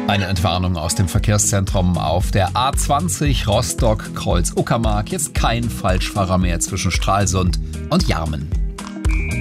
Eine Entwarnung aus dem Verkehrszentrum auf der A20 Rostock-Kreuz Uckermark. Jetzt kein Falschfahrer mehr zwischen Stralsund und Jarmen.